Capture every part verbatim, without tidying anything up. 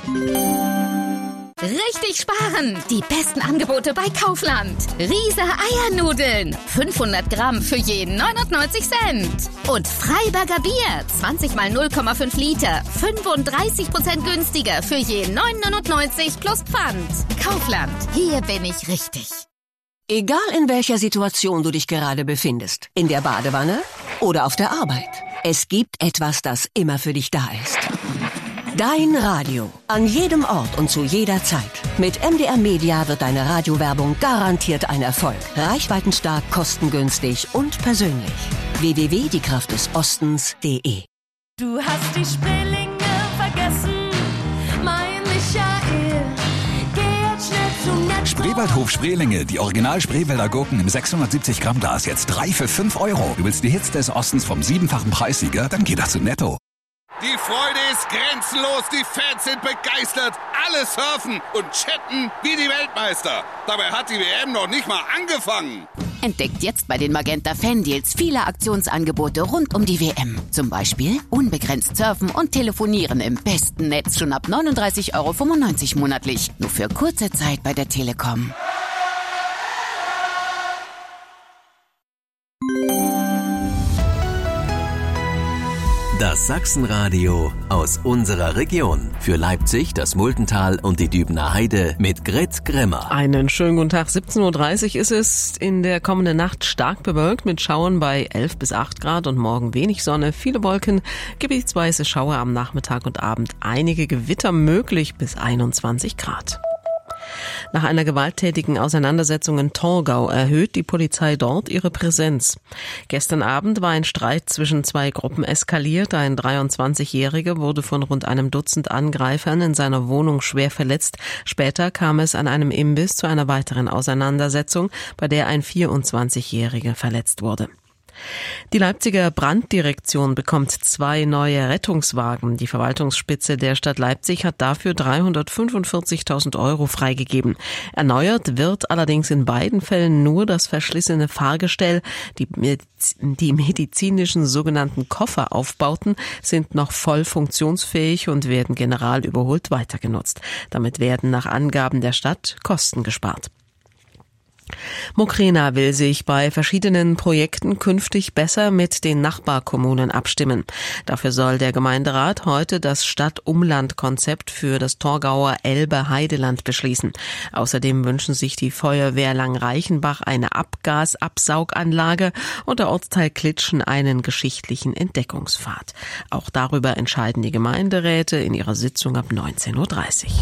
Richtig sparen! Die besten Angebote bei Kaufland. Riese Eiernudeln. fünfhundert Gramm für jeden neunundneunzig Cent. Und Freiberger Bier. zwanzig mal null Komma fünf Liter. fünfunddreißig Prozent günstiger für jeden neun neunundneunzig plus Pfand. Kaufland. Hier bin ich richtig. Egal in welcher Situation du dich gerade befindest. In der Badewanne oder auf der Arbeit. Es gibt etwas, das immer für dich da ist. Dein Radio. An jedem Ort und zu jeder Zeit. Mit M D R Media wird deine Radiowerbung garantiert ein Erfolg. Reichweitenstark, kostengünstig und persönlich. w w w punkt die kraft des ostens punkt de. Du hast die Spreelinge vergessen, mein Michael. Geh jetzt schnell zum Netto. Spreewaldhof Spreelinge, die Original Spreewälder Gurken im sechshundertsiebzig Gramm Glas, jetzt drei für fünf Euro. Du willst die Hits des Ostens vom siebenfachen Preissieger? Dann geh doch zu Netto. Die Freude ist grenzenlos, die Fans sind begeistert, alle surfen und chatten wie die Weltmeister. Dabei hat die W M noch nicht mal angefangen. Entdeckt jetzt bei den Magenta Fan-Deals viele Aktionsangebote rund um die W M. Zum Beispiel unbegrenzt surfen und telefonieren im besten Netz schon ab neununddreißig Euro fünfundneunzig monatlich. Nur für kurze Zeit bei der Telekom. Das Sachsenradio aus unserer Region. Für Leipzig, das Multental und die Dübener Heide mit Grit Grimmer. Einen schönen guten Tag. siebzehn Uhr dreißig ist es. In der kommenden Nacht stark bewölkt mit Schauern bei elf bis acht Grad und morgen wenig Sonne, viele Wolken, gebietsweise Schauer am Nachmittag und Abend, einige Gewitter möglich bis einundzwanzig Grad. Nach einer gewalttätigen Auseinandersetzung in Torgau erhöht die Polizei dort ihre Präsenz. Gestern Abend war ein Streit zwischen zwei Gruppen eskaliert. Ein dreiundzwanzigjähriger wurde von rund einem Dutzend Angreifern in seiner Wohnung schwer verletzt. Später kam es an einem Imbiss zu einer weiteren Auseinandersetzung, bei der ein vierundzwanzigjähriger verletzt wurde. Die Leipziger Branddirektion bekommt zwei neue Rettungswagen. Die Verwaltungsspitze der Stadt Leipzig hat dafür dreihundertfünfundvierzigtausend Euro freigegeben. Erneuert wird allerdings in beiden Fällen nur das verschlissene Fahrgestell. Die, die medizinischen sogenannten Kofferaufbauten sind noch voll funktionsfähig und werden general überholt weitergenutzt. Damit werden nach Angaben der Stadt Kosten gespart. Mokrena will sich bei verschiedenen Projekten künftig besser mit den Nachbarkommunen abstimmen. Dafür soll der Gemeinderat heute das Stadt-Umland-Konzept für das Torgauer Elbe-Heideland beschließen. Außerdem wünschen sich die Feuerwehr Langreichenbach eine Abgasabsauganlage und der Ortsteil Klitschen einen geschichtlichen Entdeckungspfad. Auch darüber entscheiden die Gemeinderäte in ihrer Sitzung ab neunzehn Uhr dreißig.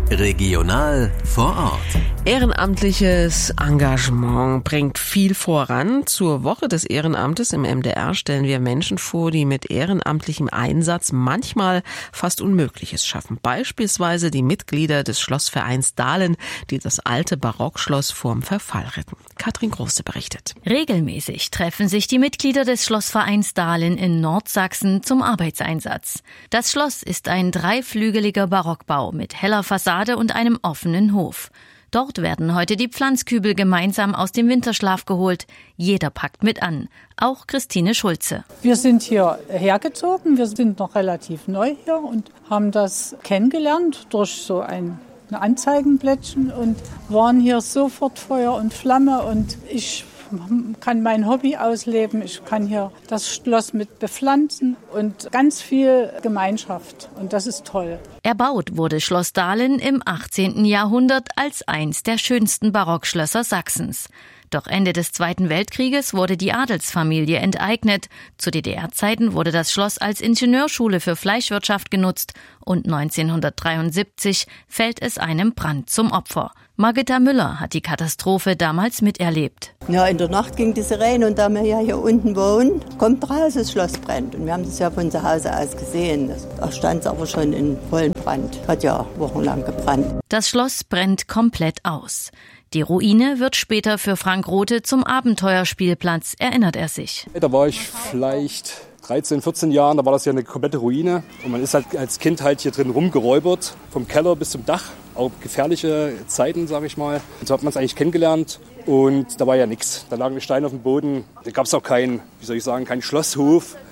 Regional vor Ort. Ehrenamtliches Engagement bringt viel voran. Zur Woche des Ehrenamtes im M D R stellen wir Menschen vor, die mit ehrenamtlichem Einsatz manchmal fast Unmögliches schaffen. Beispielsweise die Mitglieder des Schlossvereins Dahlen, die das alte Barockschloss vorm Verfall retten. Katrin Große berichtet. Regelmäßig treffen sich die Mitglieder des Schlossvereins Dahlen in Nordsachsen zum Arbeitseinsatz. Das Schloss ist ein dreiflügeliger Barockbau mit heller Fassade und einem offenen Hof. Dort werden heute die Pflanzkübel gemeinsam aus dem Winterschlaf geholt. Jeder packt mit an, auch Christine Schulze. Wir sind hier hergezogen, wir sind noch relativ neu hier und haben das kennengelernt durch so ein, ein Anzeigenblättchen und waren hier sofort Feuer und Flamme und ich kann mein Hobby ausleben, ich kann hier das Schloss mit bepflanzen und ganz viel Gemeinschaft und das ist toll. Erbaut wurde Schloss Dahlen im achtzehnten Jahrhundert als eins der schönsten Barockschlösser Sachsens. Doch Ende des Zweiten Weltkrieges wurde die Adelsfamilie enteignet. Zu D D R-Zeiten wurde das Schloss als Ingenieurschule für Fleischwirtschaft genutzt und neunzehnhundertdreiundsiebzig fällt es einem Brand zum Opfer. Margitta Müller hat die Katastrophe damals miterlebt. Ja, in der Nacht ging die Sirene und da wir ja hier unten wohnen, kommt raus, das Schloss brennt. Und wir haben das ja von zu Hause aus gesehen. Da stand es aber schon in vollem Brand. Hat ja wochenlang gebrannt. Das Schloss brennt komplett aus. Die Ruine wird später für Frank Rothe zum Abenteuerspielplatz, erinnert er sich. Da war ich vielleicht dreizehn, vierzehn Jahren, da war das ja eine komplette Ruine. Und man ist halt als Kind halt hier drin rumgeräubert, vom Keller bis zum Dach. Auch gefährliche Zeiten, sage ich mal. Und so hat man es eigentlich kennengelernt und da war ja nichts. Da lagen die Steine auf dem Boden. Da gab es auch keinen, wie soll ich sagen, keinen Schlosshof.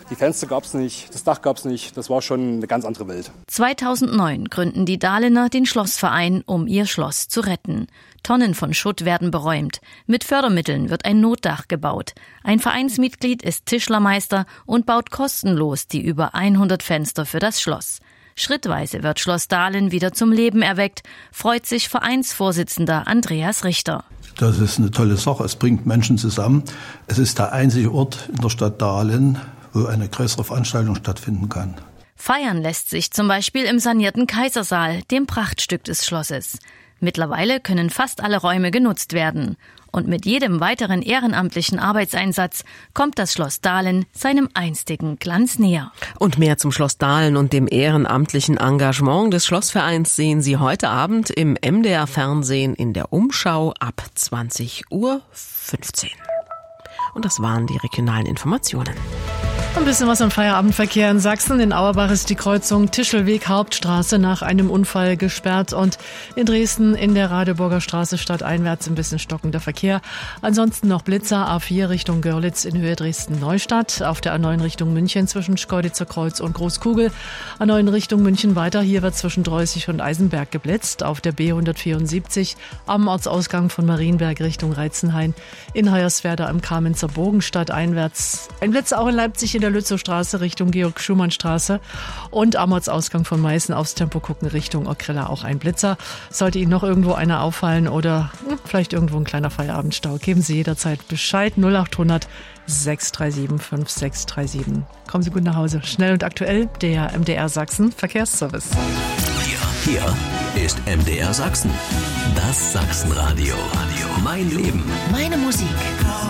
Die Fenster gab es nicht, das Dach gab es nicht. Das war schon eine ganz andere Welt. zweitausendneun gründen die Dahlener den Schlossverein, um ihr Schloss zu retten. Tonnen von Schutt werden beräumt. Mit Fördermitteln wird ein Notdach gebaut. Ein Vereinsmitglied ist Tischlermeister und baut kostenlos die über hundert Fenster für das Schloss. Schrittweise wird Schloss Dahlen wieder zum Leben erweckt, freut sich Vereinsvorsitzender Andreas Richter. Das ist eine tolle Sache. Es bringt Menschen zusammen. Es ist der einzige Ort in der Stadt Dahlen, wo eine größere Veranstaltung stattfinden kann. Feiern lässt sich zum Beispiel im sanierten Kaisersaal, dem Prachtstück des Schlosses. Mittlerweile können fast alle Räume genutzt werden. Und mit jedem weiteren ehrenamtlichen Arbeitseinsatz kommt das Schloss Dahlen seinem einstigen Glanz näher. Und mehr zum Schloss Dahlen und dem ehrenamtlichen Engagement des Schlossvereins sehen Sie heute Abend im M D R-Fernsehen in der Umschau ab zwanzig Uhr fünfzehn. Und das waren die regionalen Informationen. Ein bisschen was am Feierabendverkehr in Sachsen. In Auerbach ist die Kreuzung Tischelweg-Hauptstraße nach einem Unfall gesperrt und in Dresden in der Radeburger Straße stadteinwärts ein bisschen stockender Verkehr. Ansonsten noch Blitzer A vier Richtung Görlitz in Höhe Dresden-Neustadt. Auf der A neun Richtung München zwischen Schkeuditzer Kreuz und Großkugel. A neun Richtung München weiter. Hier wird zwischen Dreußig und Eisenberg geblitzt. Auf der B hundertvierundsiebzig am Ortsausgang von Marienberg Richtung Reitzenhain. In Hoyerswerda am Kamenzer Bogen stadteinwärts. Ein Blitz auch in Leipzig in der Lützowstraße Richtung Georg-Schumann-Straße und am Ortsausgang von Meißen aufs Tempo gucken Richtung Ockrella auch ein Blitzer. Sollte Ihnen noch irgendwo einer auffallen oder hm, vielleicht irgendwo ein kleiner Feierabendstau, geben Sie jederzeit Bescheid. null acht hundert sechs drei sieben fünf sechs drei sieben. Kommen Sie gut nach Hause. Schnell und aktuell, der M D R Sachsen Verkehrsservice. Hier, hier ist M D R Sachsen. Das Sachsenradio. Mein Leben. Meine Musik.